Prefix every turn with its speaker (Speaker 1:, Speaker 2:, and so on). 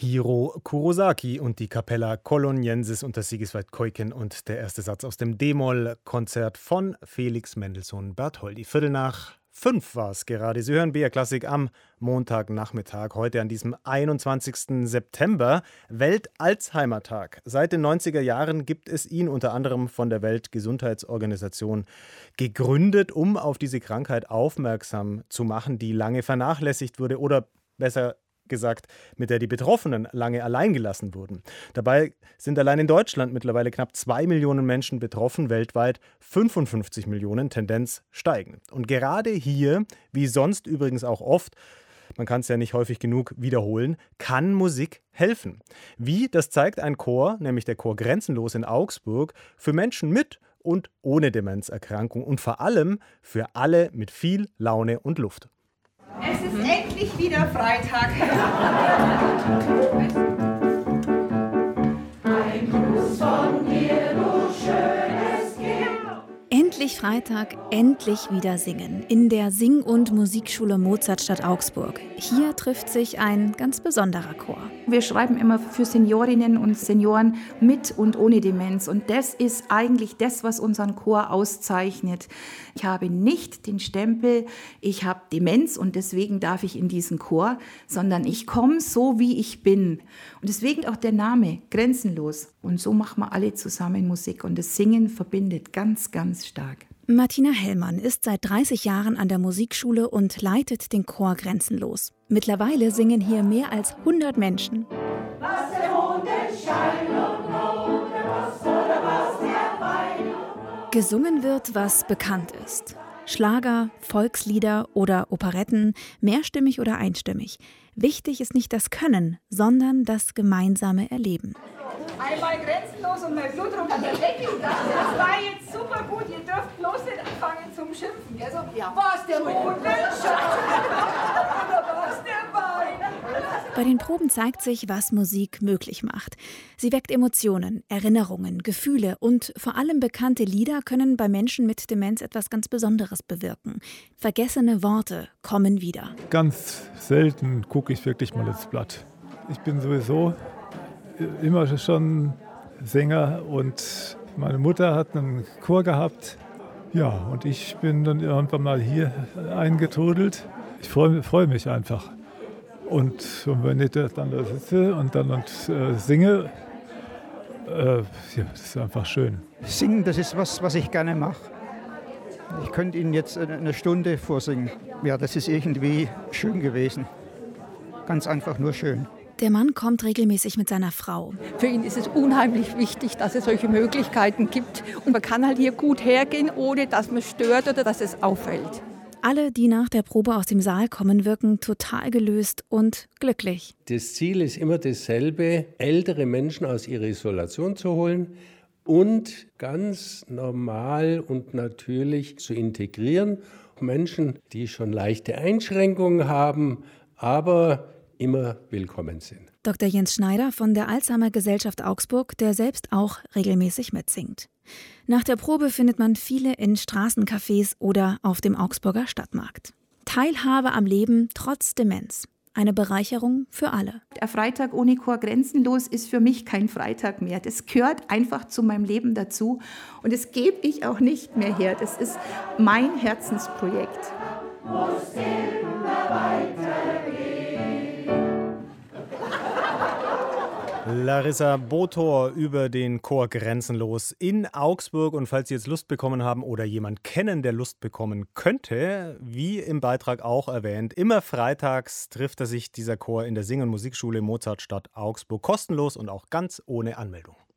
Speaker 1: Hiro Kurosaki und die Capella Coloniensis unter Sigiswald Keuken und der erste Satz aus dem D-Moll-Konzert von Felix Mendelssohn Bartholdy. 4:45 war es gerade. Sie hören BR Klassik am Montagnachmittag, heute an diesem 21. September, Welt-Alzheimer-Tag. Seit den 90er Jahren gibt es ihn unter anderem von der Weltgesundheitsorganisation gegründet, um auf diese Krankheit aufmerksam zu machen, die lange vernachlässigt wurde oder besser gesagt, mit der die Betroffenen lange allein gelassen wurden. Dabei sind allein in Deutschland mittlerweile knapp 2 Millionen Menschen betroffen, weltweit 55 Millionen, Tendenz steigend. Und gerade hier, wie sonst übrigens auch oft, man kann es ja nicht häufig genug wiederholen, kann Musik helfen. Wie, das zeigt ein Chor, nämlich der Chor Grenzenlos in Augsburg, für Menschen mit und ohne Demenzerkrankung und vor allem für alle mit viel Laune und Luft.
Speaker 2: Es ist endlich wieder Freitag. Ein Gruß von dir, du schönes Kind.
Speaker 3: Endlich Freitag, endlich wieder singen. In der Sing- und Musikschule Mozartstadt Augsburg. Hier trifft sich ein ganz besonderer Chor.
Speaker 4: Wir schreiben immer für Seniorinnen und Senioren mit und ohne Demenz. Und das ist eigentlich das, was unseren Chor auszeichnet. Ich habe nicht den Stempel, ich habe Demenz und deswegen darf ich in diesen Chor, sondern ich komme so, wie ich bin. Und deswegen auch der Name, Grenzenlos. Und so machen wir alle zusammen Musik. Und das Singen verbindet ganz, ganz stark.
Speaker 3: Martina Hellmann ist seit 30 Jahren an der Musikschule und leitet den Chor Grenzenlos. Mittlerweile singen hier mehr als 100 Menschen.
Speaker 2: Was der Mond entscheidet oder was der Wein.
Speaker 3: Gesungen wird, was bekannt ist. Schlager, Volkslieder oder Operetten, mehrstimmig oder einstimmig. Wichtig ist nicht das Können, sondern das gemeinsame Erleben.
Speaker 2: Einmal grenzenlos und mein Blutdruck an der Decke. Das war jetzt super gut. Ihr dürft bloß nicht anfangen zum Schimpfen. Also, was der Mond entscheidet oder was der Wein.
Speaker 3: Bei den Proben zeigt sich, was Musik möglich macht. Sie weckt Emotionen, Erinnerungen, Gefühle und vor allem bekannte Lieder können bei Menschen mit Demenz etwas ganz Besonderes bewirken. Vergessene Worte kommen wieder.
Speaker 5: Ganz selten gucke ich wirklich mal ins Blatt. Ich bin sowieso immer schon Sänger und meine Mutter hat einen Chor gehabt. Ja, und ich bin dann irgendwann mal hier eingetrudelt. Ich freue mich einfach. Und wenn ich dann da sitze und dann singe, ja, das ist einfach schön.
Speaker 6: Singen, das ist was ich gerne mache. Ich könnte Ihnen jetzt eine Stunde vorsingen. Ja, das ist irgendwie schön gewesen. Ganz einfach nur schön.
Speaker 3: Der Mann kommt regelmäßig mit seiner Frau.
Speaker 7: Für ihn ist es unheimlich wichtig, dass es solche Möglichkeiten gibt. Und man kann halt hier gut hergehen, ohne dass man stört oder dass es auffällt.
Speaker 3: Alle, die nach der Probe aus dem Saal kommen, wirken total gelöst und glücklich.
Speaker 8: Das Ziel ist immer dasselbe, ältere Menschen aus ihrer Isolation zu holen und ganz normal und natürlich zu integrieren. Menschen, die schon leichte Einschränkungen haben, aber immer willkommen sind.
Speaker 3: Dr. Jens Schneider von der Alzheimer-Gesellschaft Augsburg, der selbst auch regelmäßig mitsingt. Nach der Probe findet man viele in Straßencafés oder auf dem Augsburger Stadtmarkt. Teilhabe am Leben trotz Demenz. Eine Bereicherung für alle.
Speaker 4: Der Freitag ohne Chor Grenzenlos ist für mich kein Freitag mehr. Das gehört einfach zu meinem Leben dazu. Und das gebe ich auch nicht mehr her. Das ist mein Herzensprojekt.
Speaker 2: Muss immer weitergehen.
Speaker 1: Larissa Botor über den Chor Grenzenlos in Augsburg. Und falls Sie jetzt Lust bekommen haben oder jemand kennen, der Lust bekommen könnte, wie im Beitrag auch erwähnt, immer freitags trifft er sich dieser Chor in der Sing- und Musikschule Mozartstadt Augsburg kostenlos und auch ganz ohne Anmeldung.